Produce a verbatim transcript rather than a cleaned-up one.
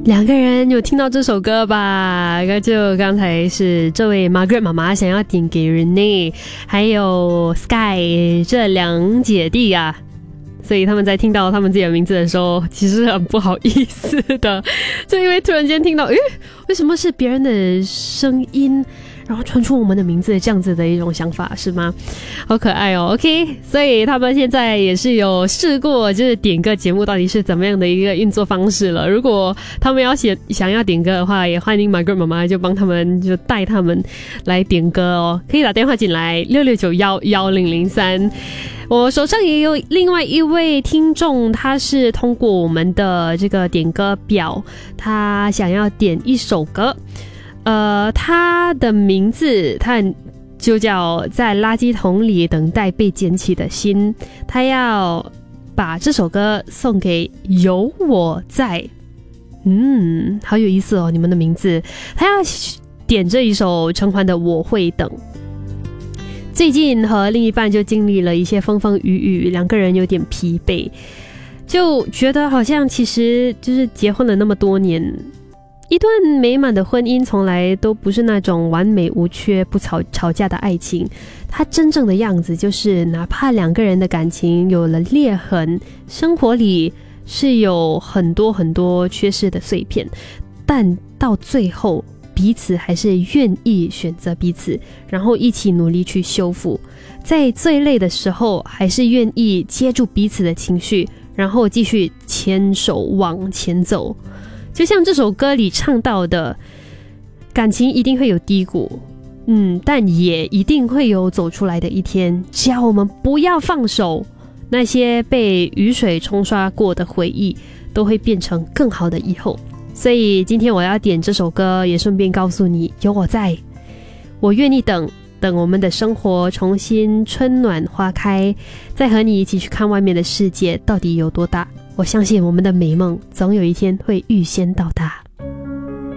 两个人有听到这首歌吧？就刚才是这位 Margaret 妈妈想要点给 Renee 还有 Sky 这两姐弟啊，所以他们在听到他们自己的名字的时候其实很不好意思的，就因为突然间听到诶，为什么是别人的声音然后传出我们的名字，这样子的一种想法是吗？好可爱哦 OK， 所以他们现在也是有试过就是点歌节目到底是怎么样的一个运作方式了。如果他们要写想要点歌的话，也欢迎 Margaret 妈妈就帮他们就带他们来点歌哦，可以打电话进来六六九一一零零三。我手上也有另外一位听众，他是通过我们的这个点歌表，他想要点一首歌，呃，他的名字他就叫在垃圾桶里等待被捡起的心，他要把这首歌送给有我在。嗯，好有意思哦，你们的名字。他要点这一首陈桓的我会等。最近和另一半就经历了一些风风雨雨，两个人有点疲惫，就觉得好像其实就是结婚了那么多年，一段美满的婚姻从来都不是那种完美无缺不吵吵架的爱情，它真正的样子就是哪怕两个人的感情有了裂痕，生活里是有很多很多缺失的碎片，但到最后彼此还是愿意选择彼此，然后一起努力去修复，在最累的时候还是愿意接住彼此的情绪，然后继续牵手往前走。就像这首歌里唱到的，感情一定会有低谷，嗯，但也一定会有走出来的一天，只要我们不要放手，那些被雨水冲刷过的回忆都会变成更好的以后。所以今天我要点这首歌，也顺便告诉你有我在，我愿意等等我们的生活重新春暖花开，再和你一起去看外面的世界到底有多大。我相信我们的美梦总有一天会预先到达。